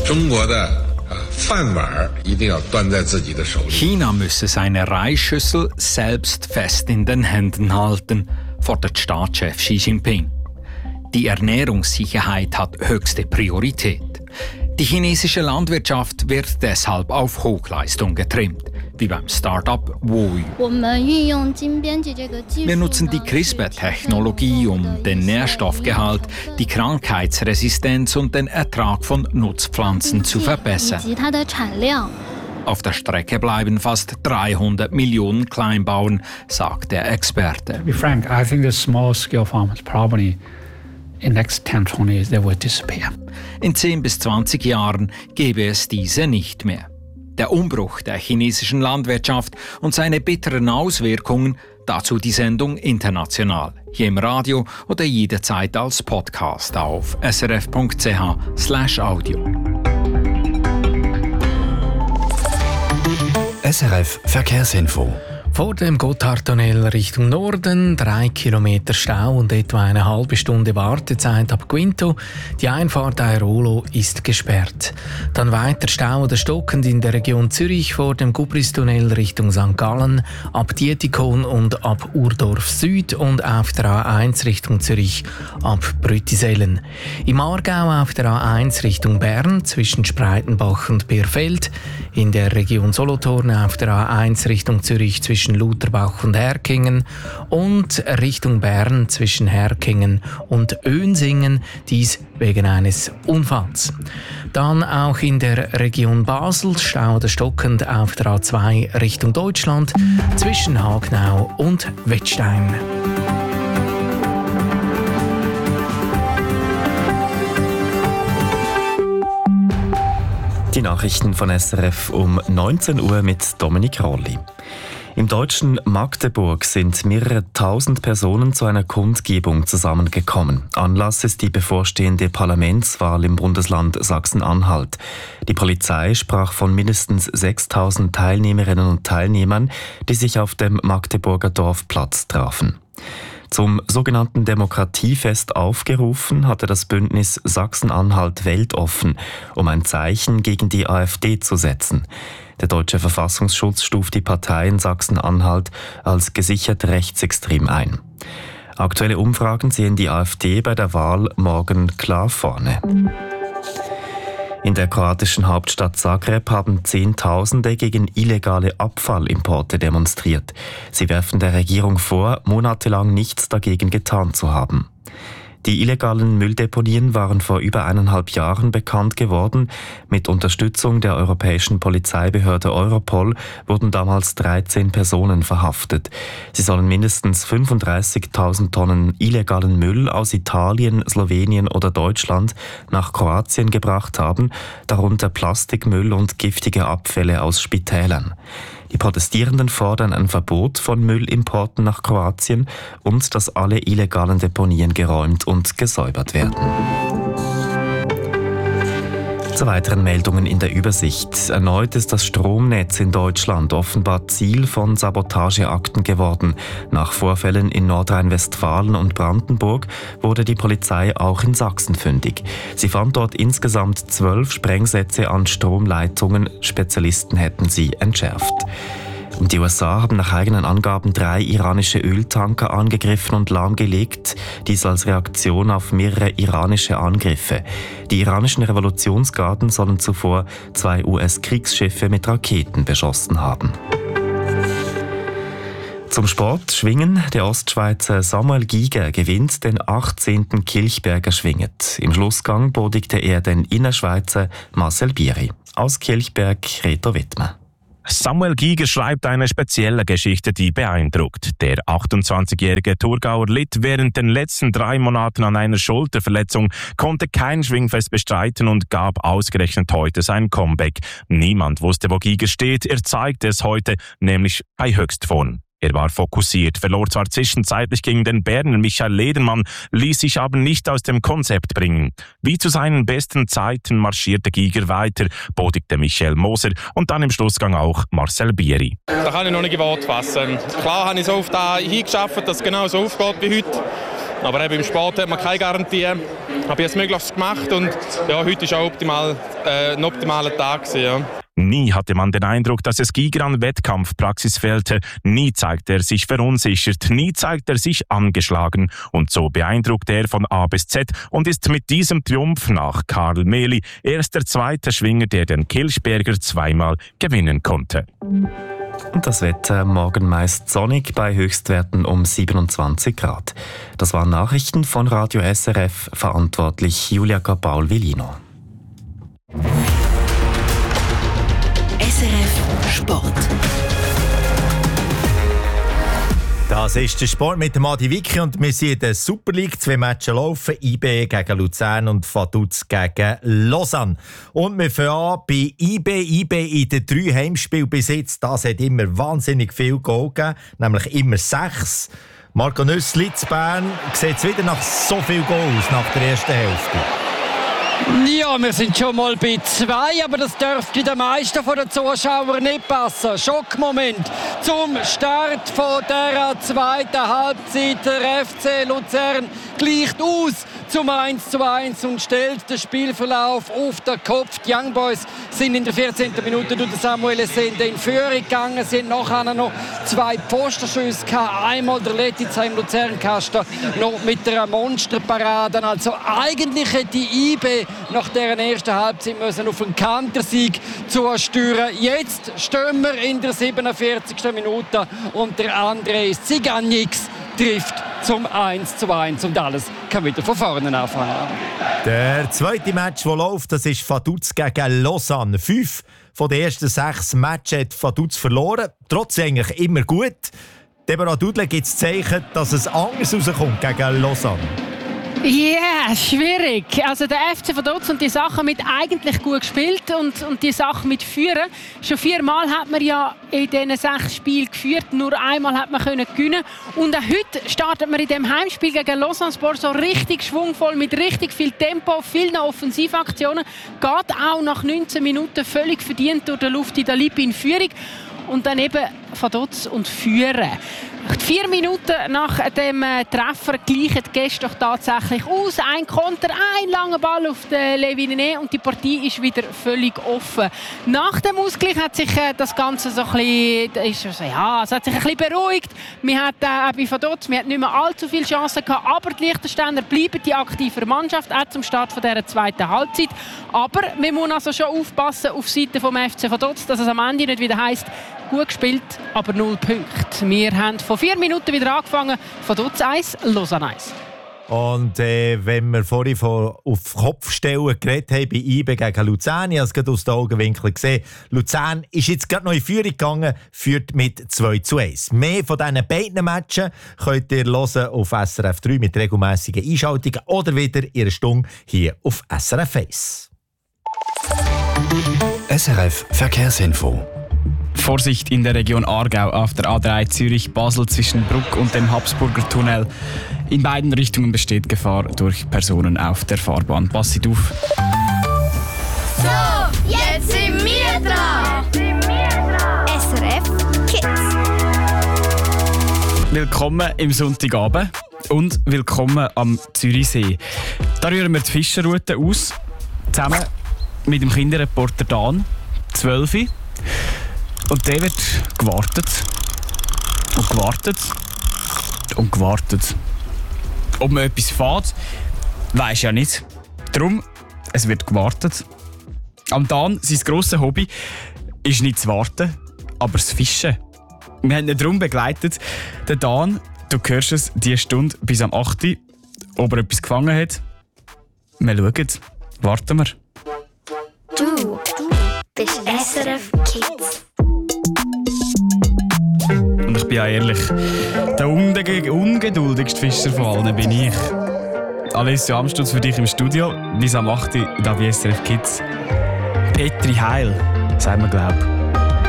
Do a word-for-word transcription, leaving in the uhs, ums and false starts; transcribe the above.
China müsse seine Reisschüssel selbst fest in den Händen halten, fordert Staatschef Xi Jinping. Die Ernährungssicherheit hat höchste Priorität. Die chinesische Landwirtschaft wird deshalb auf Hochleistung getrimmt, wie beim Start-up Woyu. Wir nutzen die CRISPR-Technologie, um den Nährstoffgehalt, die Krankheitsresistenz und den Ertrag von Nutzpflanzen zu verbessern. Auf der Strecke bleiben fast dreihundert Millionen Kleinbauern, sagt der Experte. To be frank, I think the small-scale farmers probably in the next ten, twenty years they will disappear. In zehn bis zwanzig Jahren gäbe es diese nicht mehr. Der Umbruch der chinesischen Landwirtschaft und seine bitteren Auswirkungen, dazu die Sendung international, hier im Radio oder jederzeit als Podcast auf s r f punkt c h slash audio. S R F Verkehrsinfo. Vor dem Gotthardtunnel Richtung Norden, drei Kilometer Stau und etwa eine halbe Stunde Wartezeit ab Quinto. Die Einfahrt Airolo ist gesperrt. Dann weiter Stau oder stockend in der Region Zürich vor dem Gubristunnel Richtung Sankt Gallen, ab Dietikon und ab Urdorf Süd und auf der A eins Richtung Zürich ab Brüttisellen. Im Aargau auf der A eins Richtung Bern zwischen Spreitenbach und Bierfeld. In der Region Solothurn auf der A eins Richtung Zürich zwischen Lutherbach und Herkingen und Richtung Bern zwischen Herkingen und Önsingen, dies wegen eines Unfalls. Dann auch in der Region Basel Stau oder stockend auf der A zwei Richtung Deutschland zwischen Hagnau und Wettstein. Die Nachrichten von S R F um neunzehn Uhr mit Dominik Rolli. Im deutschen Magdeburg sind mehrere tausend Personen zu einer Kundgebung zusammengekommen. Anlass ist die bevorstehende Parlamentswahl im Bundesland Sachsen-Anhalt. Die Polizei sprach von mindestens sechstausend Teilnehmerinnen und Teilnehmern, die sich auf dem Magdeburger Dorfplatz trafen. Zum sogenannten Demokratiefest aufgerufen hatte das Bündnis Sachsen-Anhalt weltoffen, um ein Zeichen gegen die AfD zu setzen. Der deutsche Verfassungsschutz stuft die Partei in Sachsen-Anhalt als gesichert rechtsextrem ein. Aktuelle Umfragen sehen die AfD bei der Wahl morgen klar vorne. In der kroatischen Hauptstadt Zagreb haben Zehntausende gegen illegale Abfallimporte demonstriert. Sie werfen der Regierung vor, monatelang nichts dagegen getan zu haben. Die illegalen Mülldeponien waren vor über eineinhalb Jahren bekannt geworden. Mit Unterstützung der europäischen Polizeibehörde Europol wurden damals dreizehn Personen verhaftet. Sie sollen mindestens fünfunddreißigtausend Tonnen illegalen Müll aus Italien, Slowenien oder Deutschland nach Kroatien gebracht haben, darunter Plastikmüll und giftige Abfälle aus Spitälern. Die Protestierenden fordern ein Verbot von Müllimporten nach Kroatien und dass alle illegalen Deponien geräumt und gesäubert werden. Zu weiteren Meldungen in der Übersicht. Erneut ist das Stromnetz in Deutschland offenbar Ziel von Sabotageakten geworden. Nach Vorfällen in Nordrhein-Westfalen und Brandenburg wurde die Polizei auch in Sachsen fündig. Sie fand dort insgesamt zwölf Sprengsätze an Stromleitungen. Spezialisten hätten sie entschärft. Und die U S A haben nach eigenen Angaben drei iranische Öltanker angegriffen und lahmgelegt, dies als Reaktion auf mehrere iranische Angriffe. Die iranischen Revolutionsgarden sollen zuvor zwei U S-Kriegsschiffe mit Raketen beschossen haben. Zum Sport Schwingen. Der Ostschweizer Samuel Giger gewinnt den achtzehnten Kilchberger Schwinget. Im Schlussgang bodigte er den Innerschweizer Marcel Bieri. Aus Kilchberg Reto Wittmer. Samuel Giger schreibt eine spezielle Geschichte, die beeindruckt. Der achtundzwanzigjährige Thurgauer litt während den letzten drei Monaten an einer Schulterverletzung, konnte kein Schwingfest bestreiten und gab ausgerechnet heute sein Comeback. Niemand wusste, wo Giger steht. Er zeigte es heute, nämlich bei Höchstform. Er war fokussiert, verlor zwar zwischenzeitlich gegen den Berner Michael Ledermann, ließ sich aber nicht aus dem Konzept bringen. Wie zu seinen besten Zeiten marschierte Giger weiter, bodigte Michael Moser und dann im Schlussgang auch Marcel Bieri. Da kann ich noch nicht in Worte fassen. Klar habe ich so auf das hingeschafft, dass es genau so aufgeht wie heute. Aber eben im Sport hat man keine Garantie. Ich habe jetzt möglichst gemacht und ja, heute war auch optimal äh, ein optimaler Tag gewesen, ja. Nie hatte man den Eindruck, dass es Giger an Wettkampfpraxis fehlte. Nie zeigte er sich verunsichert, nie zeigte er sich angeschlagen. Und so beeindruckte er von A bis Z und ist mit diesem Triumph nach Karl Mehli erst der zweite Schwinger, der den Kilchberger zweimal gewinnen konnte. Und das Wetter morgen meist sonnig bei Höchstwerten um siebenundzwanzig Grad. Das waren Nachrichten von Radio S R F, verantwortlich Julia Gabaul-Villino. S R F Sport. Das ist der Sport mit dem Adi Wicki und wir sind in der Super League. Zwei Matches laufen, I B gegen Luzern und Vaduz gegen Lausanne. Und wir fangen an bei I B. I B in den drei Heimspielen bis jetzt. Das hat immer wahnsinnig viel Goal gegeben, nämlich immer sechs. Marco Nüssli zu Bern, sieht es wieder nach so viel Goals nach der ersten Hälfte? Ja, wir sind schon mal bei zwei, aber das dürfte den meisten von den Zuschauern nicht passen. Schockmoment zum Start von der zweiten Halbzeit. Der F C Luzern gleicht aus zum eins zu eins und stellt den Spielverlauf auf den Kopf. Die Young Boys sind in der vierzehnten Minute durch Samuel Essende in Führung gegangen. Sie haben nachher noch zwei Pfostenschüsse gehabt. Einmal der Letitz im Luzernkasten noch mit einer Monsterparade. Also eigentlich hätte die I B nach dieser ersten Halbzeit müssen auf einen Kantersieg zusteuern. Jetzt stehen wir in der siebenundvierzigsten Minute und der André Ziganix trifft zum eins zu eins und alles kann wieder von vorne anfangen. Der zweite Match, der läuft, das ist Vaduz gegen Lausanne. Fünf von den ersten sechs Matches hat Vaduz verloren. Trotzdem eigentlich immer gut. Deborah Dudle gibt es Zeichen, dass es anders rauskommt gegen Lausanne. Ja, yeah, schwierig. Also der F C Vaduz und die Sachen mit eigentlich gut gespielt und, und die Sachen mit Führen. Schon viermal hat man ja in diesen sechs Spielen geführt, nur einmal hat man können gewinnen. Und auch heute startet man in dem Heimspiel gegen Lausanne Sport so richtig schwungvoll, mit richtig viel Tempo, vielen Offensivaktionen. Geht auch nach neunzehn Minuten völlig verdient durch den Lufti Dalip in Führung. Und dann eben Vaduz und Führen. Vier Minuten nach dem Treffer gleichen die Gäste doch tatsächlich aus. Ein Konter, ein langer Ball auf den Leviné und die Partie ist wieder völlig offen. Nach dem Ausgleich hat sich das Ganze so ein bisschen, ist so, ja, es hat sich ein bisschen beruhigt. Wir hatten auch bei Vaduz, wir hatten nicht mehr allzu viele Chancen gehabt, aber die Liechtensteiner bleiben die aktive Mannschaft, auch zum Start von dieser zweiten Halbzeit. Aber wir müssen also schon aufpassen auf Seite vom F C Vaduz, dass es am Ende nicht wieder heisst, gut gespielt, aber null Punkte. Wir haben vor vier Minuten wieder angefangen. Vaduz eins, Lausanne eins. Und äh, wenn wir vorhin von auf Kopfstellen geredet haben bei I B gegen Luzern, ich habe es gerade aus den Augenwinkeln gesehen, Luzern ist jetzt gerade noch in Führung gegangen, führt mit zwei zu eins. Mehr von diesen beiden Matchen könnt ihr hören auf S R F drei mit regelmässigen Einschaltungen oder wieder in einer Stunde hier auf S R F eins. S R F Verkehrsinfo. Vorsicht in der Region Aargau auf der A drei Zürich-Basel zwischen Bruck und dem Habsburger Tunnel. In beiden Richtungen besteht Gefahr durch Personen auf der Fahrbahn. Passt auf. So, jetzt sind wir dran. S R F Kids. Willkommen im Sonntagabend und willkommen am Zürichsee. Da rühren wir die Fischerroute aus, zusammen mit dem Kinderreporter Dan, zwölf. Und der wird gewartet und gewartet und gewartet. Ob man etwas fährt, weisst ja nicht. Darum, es wird gewartet. Am Dan, sein grosses Hobby, ist nicht zu warten, aber das Fischen. Wir haben ihn darum begleitet. Der Dan, du hörst es, diese Stunde bis am acht Uhr, ob er etwas gefangen hat. Wir schauen. Warten wir. Du, du bist S R F Kids. Und ich bin ja ehrlich, der unge- ungeduldigste Fischer von allen bin ich. Alessio Amstutz für dich im Studio, bis am acht Uhr da bei S R F Kids. Petri Heil, sagen wir, glaub.